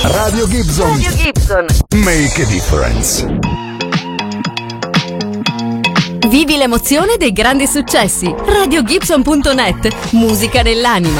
Radio Gibson. Radio Gibson. Make a difference. Vivi l'emozione dei grandi successi. RadioGibson.net. Musica nell'anima.